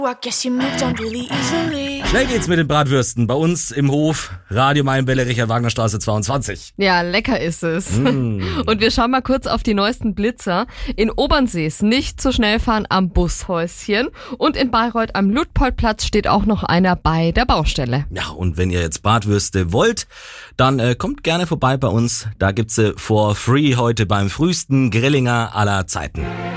I guess you moved on really easily. Schnell geht's mit den Bratwürsten. Bei uns im Hof, Radio Mainwelle, Richard-Wagner-Straße 22. Ja, lecker ist es. Und wir schauen mal kurz auf die neuesten Blitzer. In Obernsees nicht zu schnell fahren am Bushäuschen. Und in Bayreuth am Luitpoldplatz steht auch noch einer bei der Baustelle. Ja, und wenn ihr jetzt Bratwürste wollt, dann kommt gerne vorbei bei uns. Da gibt's sie for free heute beim frühesten Grillinger aller Zeiten.